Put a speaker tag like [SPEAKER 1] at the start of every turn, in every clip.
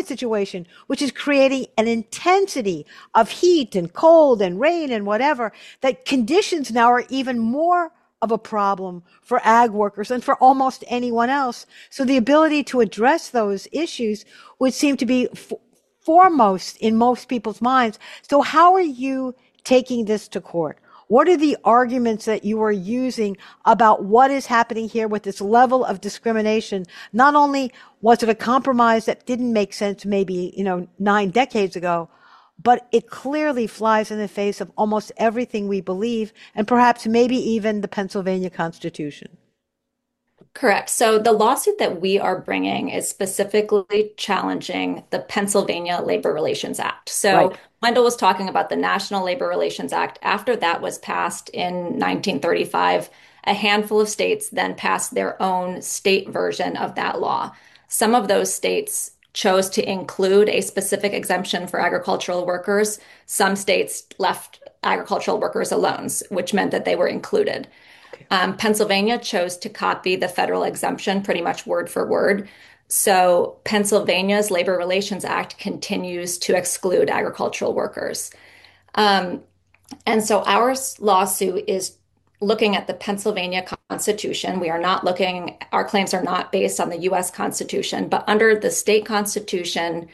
[SPEAKER 1] climate situation, which is creating an intensity of heat and cold and rain and whatever, that conditions now are even more of a problem for ag workers and for almost anyone else. So the ability to address those issues would seem to be foremost in most people's minds. So how are you taking this to court? What are the arguments that you are using about what is happening here with this level of discrimination? Not only was it a compromise that didn't make sense maybe, 9 decades ago, but it clearly flies in the face of almost everything we believe, and perhaps maybe even the Pennsylvania Constitution.
[SPEAKER 2] Correct. So the lawsuit that we are bringing is specifically challenging the Pennsylvania Labor Relations Act.
[SPEAKER 1] Right.
[SPEAKER 2] So Wendell was talking about the National Labor Relations Act. After that was passed in 1935, a handful of states then passed their own state version of that law. Some of those states chose to include a specific exemption for agricultural workers. Some states left agricultural workers alone, which meant that they were included.
[SPEAKER 1] Okay.
[SPEAKER 2] Pennsylvania chose to copy the federal exemption pretty much word for word. So Pennsylvania's Labor Relations Act continues to exclude agricultural workers. Um, and so our lawsuit is looking at the Pennsylvania Constitution. We are not looking, our claims are not based on the US Constitution, but under the state constitution,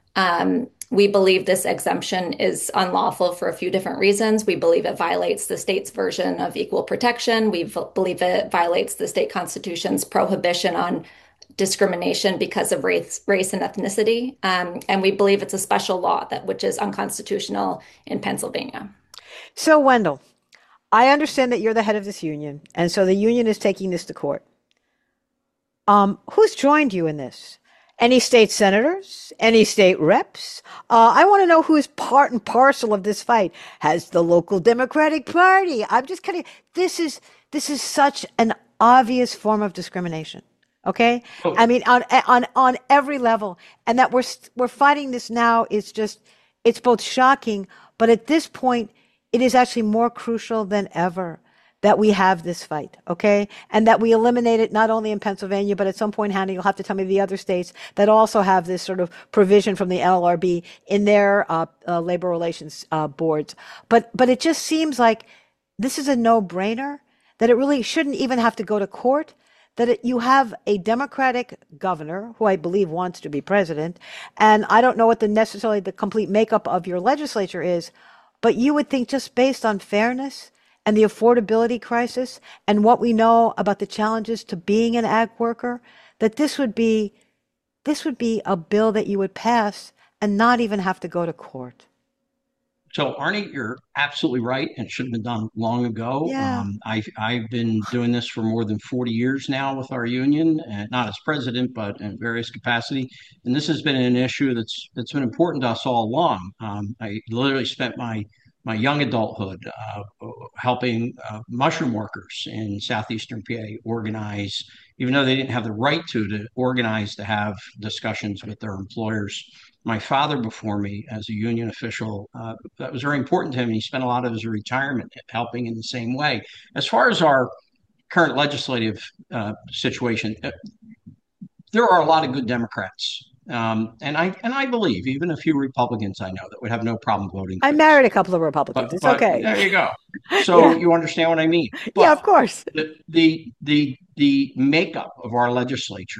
[SPEAKER 2] we believe this exemption is unlawful for a few different reasons. We believe it violates the state's version of equal protection. We believe it violates the state constitution's prohibition on discrimination because of race and ethnicity. And we believe it's a special law which is unconstitutional in Pennsylvania.
[SPEAKER 1] So, Wendell, I understand that you're the head of this union, and so the union is taking this to court. Who's joined you in this? Any state senators? Any state reps? I want to know who is part and parcel of this fight. Has the local Democratic Party? I'm just kidding. This is such an obvious form of discrimination. Okay,
[SPEAKER 3] Oh,
[SPEAKER 1] I mean on every level, and that we're fighting this now is just it's both shocking, but at this point, it is actually more crucial than ever that we have this fight, okay? And that we eliminate it not only in Pennsylvania, but at some point, Hannah, you'll have to tell me the other states that also have this sort of provision from the NLRB in their labor relations boards. But it just seems like this is a no-brainer, that it really shouldn't even have to go to court, that you have a Democratic governor who I believe wants to be president, and I don't know what necessarily the complete makeup of your legislature is, but you would think just based on fairness and the affordability crisis and what we know about the challenges to being an ag worker, that this would be a bill that you would pass and not even have to go to court.
[SPEAKER 3] so Arnie, you're absolutely right, and it should have been done long ago.
[SPEAKER 1] Yeah.
[SPEAKER 3] I've been doing this for more than 40 years now with our union, and not as president, but in various capacity. And this has been an issue that's been important to us all along. I literally spent my young adulthood helping mushroom workers in southeastern PA organize, even though they didn't have the right to organize to have discussions with their employers. My father before me as a union official, that was very important to him. He spent a lot of his retirement helping in the same way. As far as our current legislative situation, there are a lot of good Democrats. And I believe even a few Republicans I know that would have no problem voting
[SPEAKER 1] I
[SPEAKER 3] for this.
[SPEAKER 1] married a couple of Republicans. It's
[SPEAKER 3] But
[SPEAKER 1] okay.
[SPEAKER 3] there you go. So
[SPEAKER 1] Yeah.
[SPEAKER 3] you understand what I mean.
[SPEAKER 1] Yeah,
[SPEAKER 3] But
[SPEAKER 1] of course.
[SPEAKER 3] the makeup of our legislature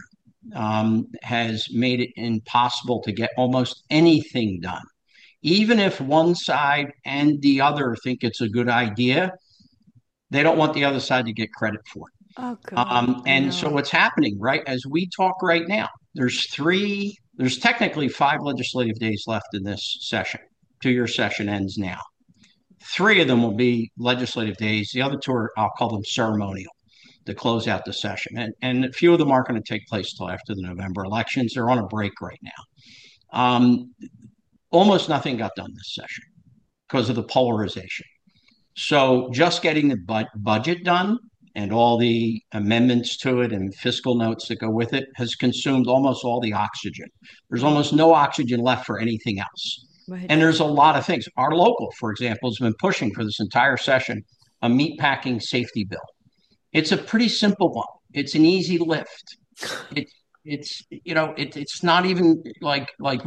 [SPEAKER 3] has made it impossible to get almost anything done. Even if one side and the other think it's a good idea, they don't want the other side to get credit for it.
[SPEAKER 1] Oh God, I
[SPEAKER 3] And so
[SPEAKER 1] know.
[SPEAKER 3] what's happening, right, as we talk right now, there's technically 5 legislative days left in this session. 2 year session ends now. 3 of them will be legislative days. The other two are, I'll call them ceremonial to close out the session. And a few of them aren't going to take place till after the November elections. They're on a break right now. Almost nothing got done this session because of the polarization. So just getting the budget done and all the amendments to it and fiscal notes that go with it has consumed almost all the oxygen. There's
[SPEAKER 1] Right,
[SPEAKER 3] almost no oxygen left for anything else.
[SPEAKER 1] right.
[SPEAKER 3] And there's a lot of things. Our local, for example, has been pushing for this entire session a meatpacking safety bill. It's a pretty simple one. It's an easy lift. It, it's not even like